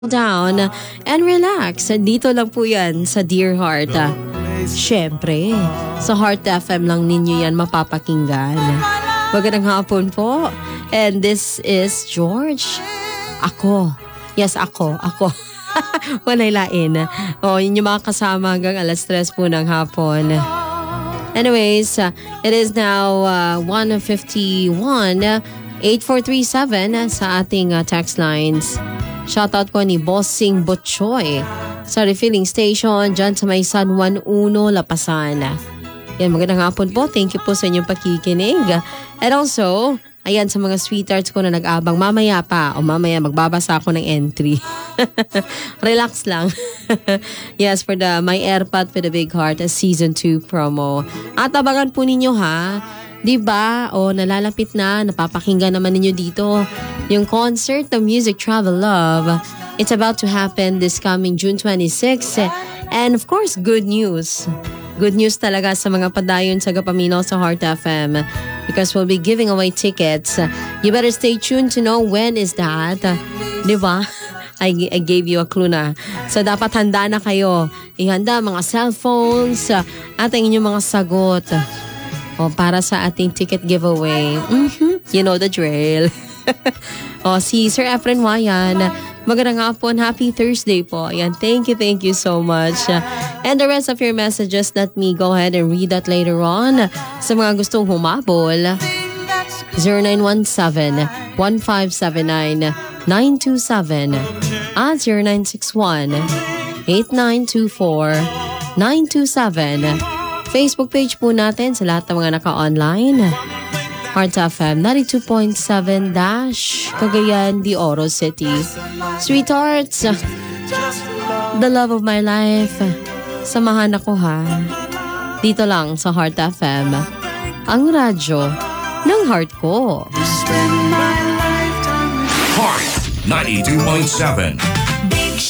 down and relax. Dito lang po yan sa Dear Heart. Siyempre, sa Heart FM lang ninyo yan mapapakinggan. Magandang hapon po. And this is George. Ako. Yes, ako. Walay lain. Yun yung mga kasama hanggang alas 3 po ng hapon. Anyways, it is now 1:51, 8437 sa ating text lines. Shoutout po ni Bossing Butchoy sa refilling station dyan sa may San Juan 1, Lapasan. Yan, magandang hapon po. Thank you po sa inyong pakikinig. And also, ayan sa mga sweethearts ko na nag-abang. Mamaya magbabasa ako ng entry. Relax lang. Yes, for the My Airpot with a Big Heart Season 2 promo. At abangan po ninyo ha. Diba? Nalalapit na. Napapakinggan naman ninyo dito yung concert, The Music Travel Love. It's about to happen this coming June 26. And of course, good news. Good news talaga sa mga padayon sa Gapamino sa Heart FM. Because we'll be giving away tickets. You better stay tuned to know when is that. Diba? I gave you a clue na. So dapat handa na kayo. Ihanda mga cellphones at ang inyong mga sagot. Para sa ating ticket giveaway. You know the drill. Si Sir Efren Wayan. Magandang hapon. Happy Thursday po. Ayan, thank you so much. And the rest of your messages, let me go ahead and read that later on. Sa mga gustong humabol, 0917-1579-927 at 0961-8924-927. Facebook page po natin sa lahat ng mga naka-online. Heart FM 92.7 Cagayan de Oro City. Sweethearts, the love of my life. Samahan ako ha. Dito lang sa Heart FM. Ang radyo ng heart ko. Heart 92.7